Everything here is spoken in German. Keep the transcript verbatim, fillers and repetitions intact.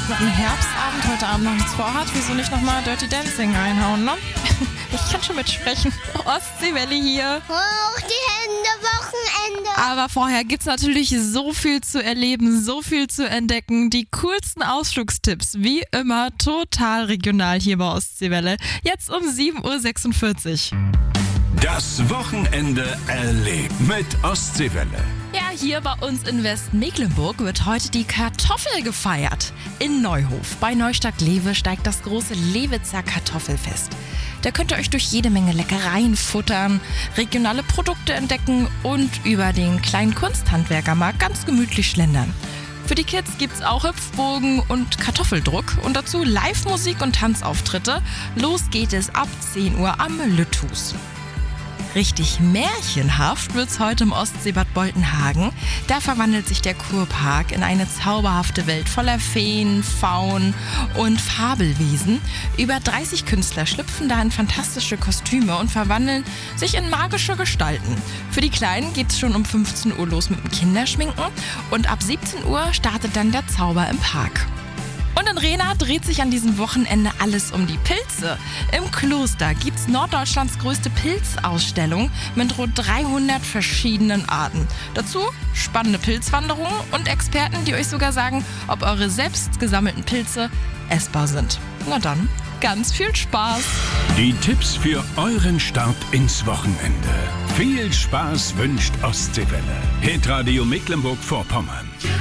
mit einem Herbstabend heute Abend noch nichts vorhat, wieso nicht nochmal Dirty Dancing reinhauen, ne? Ich kann schon mitsprechen. Ostseewelle hier. Hoch die Hände, Wochenende. Aber vorher gibt's natürlich so viel zu erleben, so viel zu entdecken. Die coolsten Ausflugstipps, wie immer, total regional hier bei Ostseewelle. Jetzt um sieben Uhr sechsundvierzig. Das Wochenende erlebt mit Ostseewelle. Ja, hier bei uns in Westmecklenburg wird heute die Kartoffel gefeiert. In Neuhof bei Neustadt-Lewe steigt das große Lewitzer Kartoffelfest. Da könnt ihr euch durch jede Menge Leckereien futtern, regionale Produkte entdecken und über den kleinen Kunsthandwerkermarkt ganz gemütlich schlendern. Für die Kids gibt's auch Hüpfbogen und Kartoffeldruck und dazu Live-Musik und Tanzauftritte. Los geht es ab zehn Uhr am Lütthus. Richtig märchenhaft wird's heute im Ostseebad Boltenhagen. Da verwandelt sich der Kurpark in eine zauberhafte Welt voller Feen, Faunen und Fabelwesen. Über dreißig Künstler schlüpfen da in fantastische Kostüme und verwandeln sich in magische Gestalten. Für die Kleinen geht's schon um fünfzehn Uhr los mit dem Kinderschminken und ab siebzehn Uhr startet dann der Zauber im Park. Und in Rehna dreht sich an diesem Wochenende alles um die Pilze. Im Kloster gibt's Norddeutschlands größte Pilzausstellung mit rund dreihundert verschiedenen Arten. Dazu spannende Pilzwanderungen und Experten, die euch sogar sagen, ob eure selbst gesammelten Pilze essbar sind. Na dann, ganz viel Spaß! Die Tipps für euren Start ins Wochenende. Viel Spaß wünscht Ostseewelle. Hitradio Mecklenburg-Vorpommern.